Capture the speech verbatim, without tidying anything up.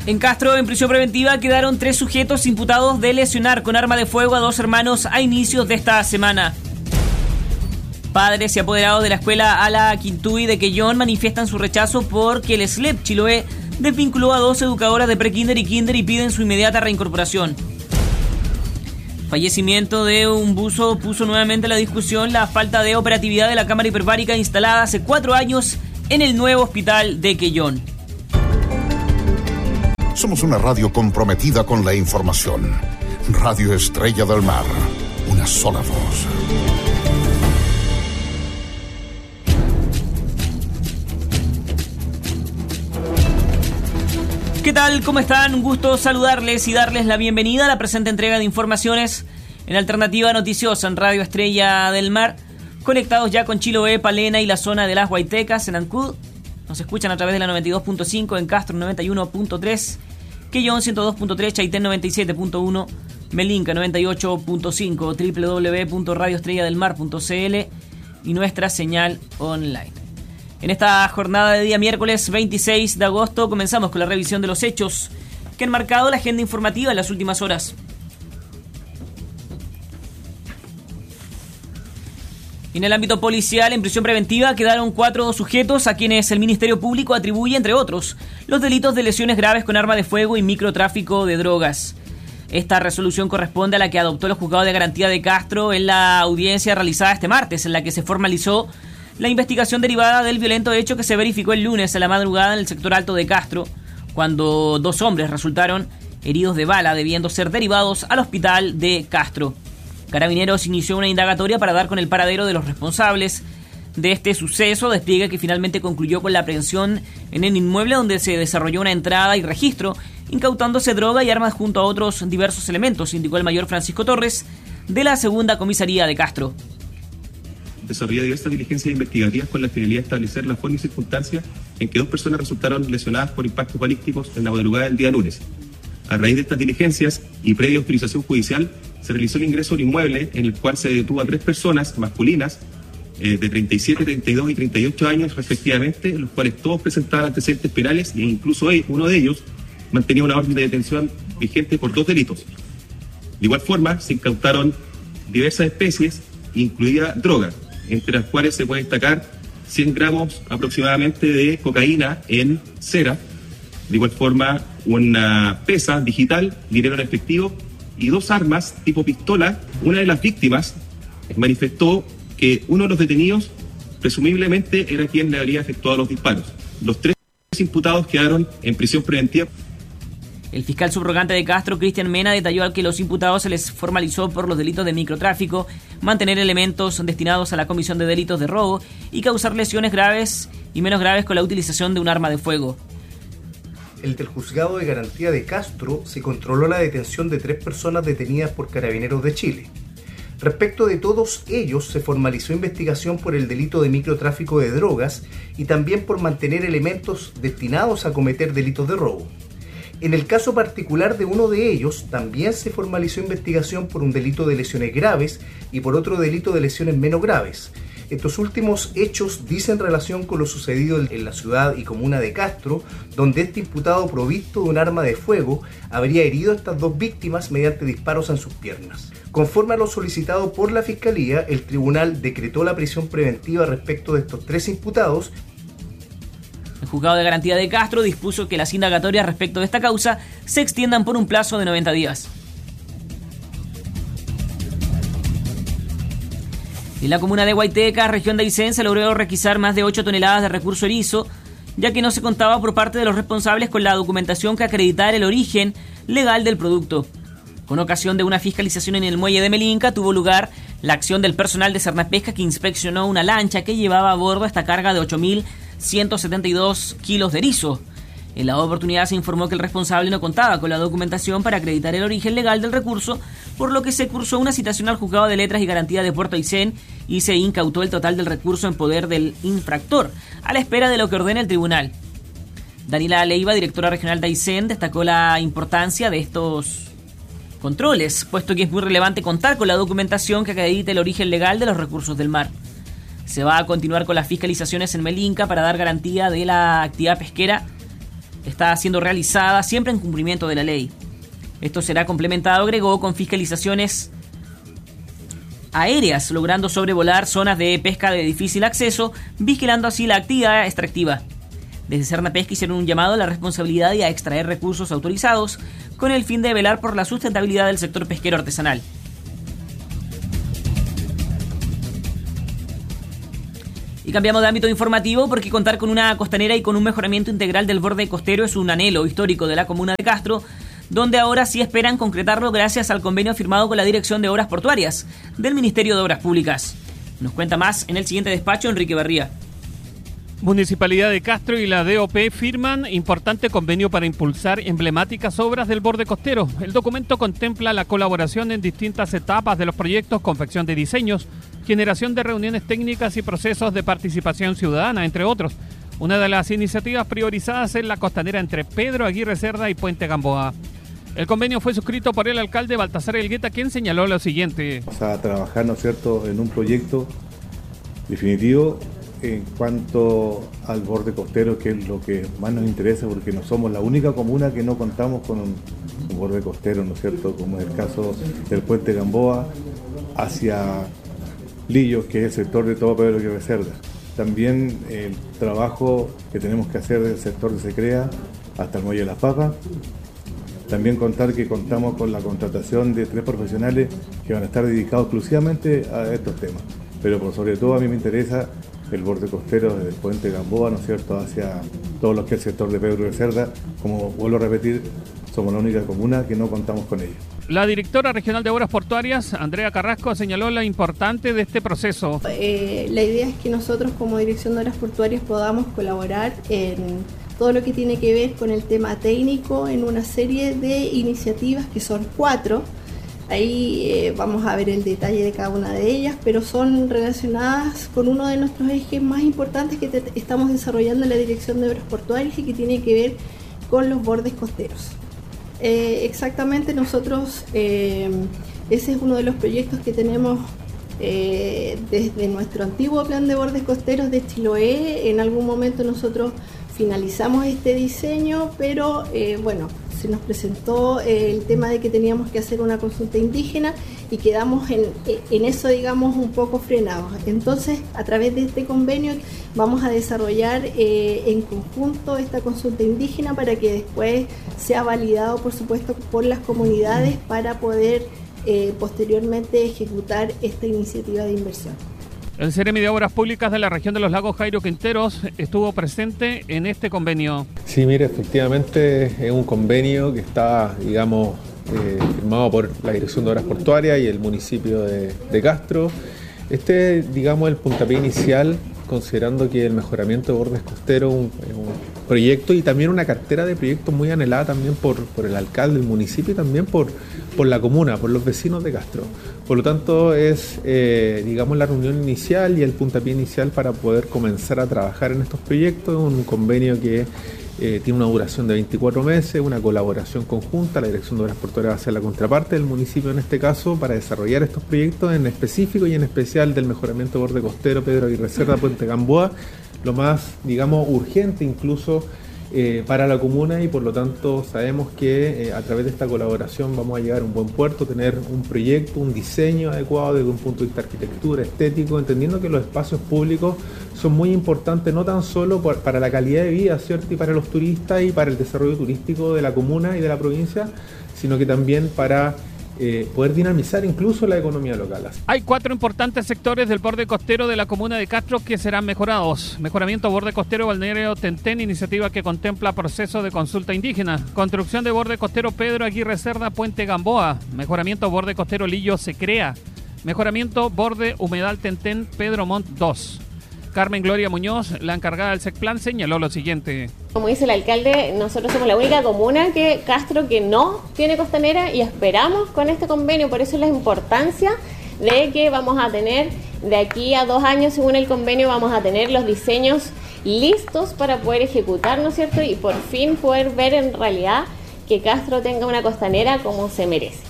En Castro, en prisión preventiva, quedaron tres sujetos imputados de lesionar con arma de fuego a dos hermanos a inicios de esta semana. Padres y apoderados de la escuela Ala Quintuy de Quellón manifiestan su rechazo porque el S L E P Chiloé desvinculó a dos educadoras de prekinder y kinder y piden su inmediata reincorporación. Fallecimiento de un buzo puso nuevamente en la discusión la falta de operatividad de la cámara hiperbárica instalada hace cuatro años en el nuevo hospital de Quellón. Somos una radio comprometida con la información. Radio Estrella del Mar. Una sola voz. ¿Qué tal? ¿Cómo están? Un gusto saludarles y darles la bienvenida a la presente entrega de informaciones en Alternativa Noticiosa en Radio Estrella del Mar. Conectados ya con Chiloé, Palena y la zona de las Huaytecas en Ancud. Nos escuchan a través de la noventa y dos punto cinco, en Castro noventa y uno punto tres, Quellón ciento dos punto tres, Chaitén noventa y siete punto uno, Melinca noventa y ocho punto cinco, doble u doble u doble u punto radio estrella del mar punto c l y nuestra señal online. En esta jornada de día miércoles veintiséis de agosto comenzamos con la revisión de los hechos que han marcado la agenda informativa en las últimas horas. En el ámbito policial, en prisión preventiva, quedaron cuatro sujetos a quienes el Ministerio Público atribuye, entre otros, los delitos de lesiones graves con arma de fuego y microtráfico de drogas. Esta resolución corresponde a la que adoptó el Juzgado de Garantía de Castro en la audiencia realizada este martes, en la que se formalizó la investigación derivada del violento hecho que se verificó el lunes a la madrugada en el sector alto de Castro, cuando dos hombres resultaron heridos de bala, debiendo ser derivados al hospital de Castro. Carabineros inició una indagatoria para dar con el paradero de los responsables de este suceso, despliegue que finalmente concluyó con la aprehensión en el inmueble donde se desarrolló una entrada y registro, incautándose droga y armas junto a otros diversos elementos, indicó el mayor Francisco Torres de la segunda comisaría de Castro. Desarrolló diversas diligencias investigativas con la finalidad de establecer la forma y circunstancias en que dos personas resultaron lesionadas por impactos balísticos en la madrugada del día lunes. A raíz de estas diligencias y previa autorización judicial, se realizó el ingreso al inmueble en el cual se detuvo a tres personas masculinas eh, de treinta y siete, treinta y dos y treinta y ocho años respectivamente, los cuales todos presentaban antecedentes penales e incluso uno de ellos mantenía una orden de detención vigente por dos delitos. De igual forma, se incautaron diversas especies, incluida droga, entre las cuales se puede destacar cien gramos aproximadamente de cocaína en cera, de igual forma una pesa digital, dinero en efectivo y dos armas tipo pistola. Una de las víctimas manifestó que uno de los detenidos presumiblemente era quien le habría efectuado los disparos. Los tres imputados quedaron en prisión preventiva. El fiscal subrogante de Castro, Cristian Mena, detalló que los imputados se les formalizó por los delitos de microtráfico, mantener elementos destinados a la comisión de delitos de robo y causar lesiones graves y menos graves con la utilización de un arma de fuego. El del Juzgado de Garantía de Castro se controló la detención de tres personas detenidas por Carabineros de Chile. Respecto de todos ellos, se formalizó investigación por el delito de microtráfico de drogas y también por mantener elementos destinados a cometer delitos de robo. En el caso particular de uno de ellos, también se formalizó investigación por un delito de lesiones graves y por otro delito de lesiones menos graves. Estos últimos hechos dicen relación con lo sucedido en la ciudad y comuna de Castro, donde este imputado provisto de un arma de fuego habría herido a estas dos víctimas mediante disparos en sus piernas. Conforme a lo solicitado por la Fiscalía, el tribunal decretó la prisión preventiva respecto de estos tres imputados. El Juzgado de Garantía de Castro dispuso que las indagatorias respecto de esta causa se extiendan por un plazo de noventa días. En la comuna de Huaytecas, región de Aysén, se logró requisar más de ocho toneladas de recurso erizo, ya que no se contaba por parte de los responsables con la documentación que acreditara el origen legal del producto. Con ocasión de una fiscalización en el muelle de Melinca, tuvo lugar la acción del personal de Cernapesca que inspeccionó una lancha que llevaba a bordo esta carga de ocho mil ciento setenta y dos kilos de erizo. En la oportunidad se informó que el responsable no contaba con la documentación para acreditar el origen legal del recurso, por lo que se cursó una citación al Juzgado de Letras y Garantía de Puerto Aysén y se incautó el total del recurso en poder del infractor, a la espera de lo que ordene el tribunal. Daniela Leiva, directora regional de Aysén, destacó la importancia de estos controles, puesto que es muy relevante contar con la documentación que acredite el origen legal de los recursos del mar. Se va a continuar con las fiscalizaciones en Melinca para dar garantía de la actividad pesquera está siendo realizada siempre en cumplimiento de la ley. Esto será complementado, agregó, con fiscalizaciones aéreas, logrando sobrevolar zonas de pesca de difícil acceso, vigilando así la actividad extractiva. Desde Serna Pesca hicieron un llamado a la responsabilidad y a extraer recursos autorizados con el fin de velar por la sustentabilidad del sector pesquero artesanal. Y cambiamos de ámbito informativo porque contar con una costanera y con un mejoramiento integral del borde costero es un anhelo histórico de la comuna de Castro, donde ahora sí esperan concretarlo gracias al convenio firmado con la Dirección de Obras Portuarias del Ministerio de Obras Públicas. Nos cuenta más en el siguiente despacho Enrique Barría. Municipalidad de Castro y la D O P firman importante convenio para impulsar emblemáticas obras del borde costero. El documento contempla la colaboración en distintas etapas de los proyectos, confección de diseños, generación de reuniones técnicas y procesos de participación ciudadana, entre otros. Una de las iniciativas priorizadas es la costanera entre Pedro Aguirre Cerda y Puente Gamboa. El convenio fue suscrito por el alcalde Baltasar Elgueta, quien señaló lo siguiente. Vamos a trabajar, ¿no es cierto?, en un proyecto definitivo en cuanto al borde costero, que es lo que más nos interesa, porque no somos la única comuna que no contamos con un, un borde costero, ¿no es cierto?, como es el caso del Puente Gamboa hacia Lillos, que es el sector de todo Pedro Aguirre Cerda. También el trabajo que tenemos que hacer del sector de Secrea hasta el Muelle de las Papas. También contar que contamos con la contratación de tres profesionales que van a estar dedicados exclusivamente a estos temas. Pero por sobre todo a mí me interesa el borde costero desde el Puente Gamboa, ¿no es cierto?, hacia todo lo que es el sector de Pedro de Cerda. Como vuelvo a repetir, somos la única comuna que no contamos con ella. La directora regional de Obras Portuarias, Andrea Carrasco, señaló lo importante de este proceso. Eh, la idea es que nosotros como Dirección de Obras Portuarias podamos colaborar en todo lo que tiene que ver con el tema técnico en una serie de iniciativas que son cuatro. Ahí eh, vamos a ver el detalle de cada una de ellas, pero son relacionadas con uno de nuestros ejes más importantes que te, estamos desarrollando en la Dirección de Obras Portuarias y que tiene que ver con los bordes costeros. Eh, exactamente, nosotros, eh, ese es uno de los proyectos que tenemos eh, desde nuestro antiguo plan de bordes costeros de Chiloé. En algún momento nosotros finalizamos este diseño, pero eh, bueno, se nos presentó eh, el tema de que teníamos que hacer una consulta indígena y quedamos en, en eso, digamos, un poco frenados. Entonces, a través de este convenio vamos a desarrollar eh, en conjunto esta consulta indígena para que después sea validado, por supuesto, por las comunidades para poder eh, posteriormente ejecutar esta iniciativa de inversión. El Ceremi de Obras Públicas de la región de los Lagos, Jairo Quinteros, estuvo presente en este convenio. Sí, mire, efectivamente es un convenio que está, digamos, eh, firmado por la Dirección de Obras Portuarias y el municipio de, de Castro. Este, digamos, el puntapié inicial, considerando que el mejoramiento de bordes costeros es un, un proyecto y también una cartera de proyectos muy anhelada también por, por el alcalde del municipio y también por, por la comuna, por los vecinos de Castro. Por lo tanto, es, eh, digamos, la reunión inicial y el puntapié inicial para poder comenzar a trabajar en estos proyectos. Un convenio que eh, tiene una duración de veinticuatro meses, una colaboración conjunta. La Dirección de Obras Portuarias va a ser la contraparte del municipio en este caso para desarrollar estos proyectos en específico y en especial del mejoramiento de borde costero, Pedro Aguirre Cerda, Puente Gamboa, lo más, digamos, urgente incluso Eh, para la comuna, y por lo tanto sabemos que eh, a través de esta colaboración vamos a llegar a un buen puerto, tener un proyecto, un diseño adecuado desde un punto de vista arquitectura, estético, entendiendo que los espacios públicos son muy importantes no tan solo por, para la calidad de vida, ¿cierto?, y para los turistas y para el desarrollo turístico de la comuna y de la provincia, sino que también para Eh, poder dinamizar incluso la economía local. Hay cuatro importantes sectores del borde costero de la comuna de Castro que serán mejorados. Mejoramiento borde costero Balneario Tentén, iniciativa que contempla proceso de consulta indígena. Construcción de borde costero Pedro Aguirre Cerda, Puente Gamboa. Mejoramiento borde costero Lillo Secrea. Mejoramiento borde Humedal Tentén, Pedro Montt dos. Carmen Gloria Muñoz, la encargada del SECPLAN, señaló lo siguiente. Como dice el alcalde, nosotros somos la única comuna que Castro que no tiene costanera y esperamos con este convenio, por eso la importancia de que vamos a tener de aquí a dos años, según el convenio, vamos a tener los diseños listos para poder ejecutar, ¿no es cierto? Y por fin poder ver en realidad que Castro tenga una costanera como se merece.